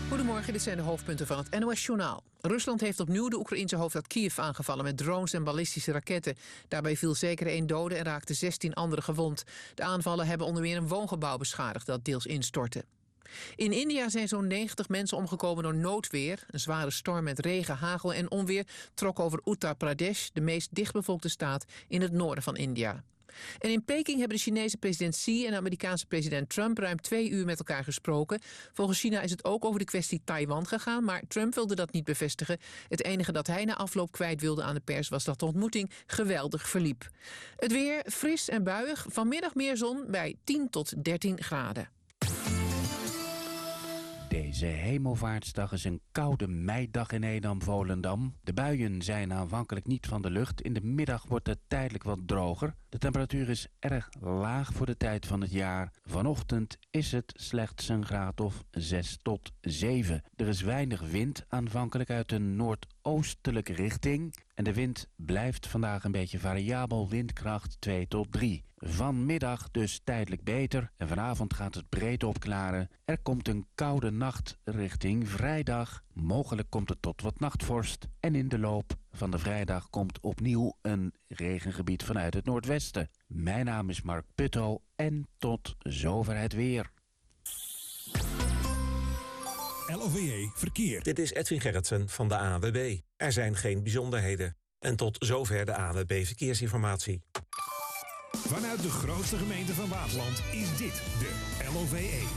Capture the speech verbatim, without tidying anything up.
Goedemorgen, dit zijn de hoofdpunten van het N O S-journaal. Rusland heeft opnieuw de Oekraïense hoofdstad Kiev aangevallen met drones en ballistische raketten. Daarbij viel zeker één dode en raakten zestien anderen gewond. De aanvallen hebben onder meer een woongebouw beschadigd dat deels instortte. In India zijn zo'n negentig mensen omgekomen door noodweer. Een zware storm met regen, hagel en onweer trok over Uttar Pradesh, de meest dichtbevolkte staat in het noorden van India. En in Peking hebben de Chinese president Xi en de Amerikaanse president Trump ruim twee uur met elkaar gesproken. Volgens China is het ook over de kwestie Taiwan gegaan, maar Trump wilde dat niet bevestigen. Het enige dat hij na afloop kwijt wilde aan de pers was dat de ontmoeting geweldig verliep. Het weer fris en buiig, vanmiddag meer zon bij tien tot dertien graden. Deze hemelvaartsdag is een koude meidag in Edam-Volendam. De buien zijn aanvankelijk niet van de lucht. In de middag wordt het tijdelijk wat droger. De temperatuur is erg laag voor de tijd van het jaar. Vanochtend is het slechts een graad of zes tot zeven. Er is weinig wind, aanvankelijk uit een noordoostelijke richting. En de wind blijft vandaag een beetje variabel, windkracht twee tot drie. Vanmiddag dus tijdelijk beter en vanavond gaat het breed opklaren. Er komt een koude nacht richting vrijdag. Mogelijk komt het tot wat nachtvorst. En in de loop van de vrijdag komt opnieuw een regengebied vanuit het noordwesten. Mijn naam is Mark Putto en tot zover het weer. L O V E Verkeer. Dit is Edwin Gerritsen van de A N W B. Er zijn geen bijzonderheden. En tot zover de A N W B Verkeersinformatie. Vanuit de grootste gemeente van Waasland is dit de L O V E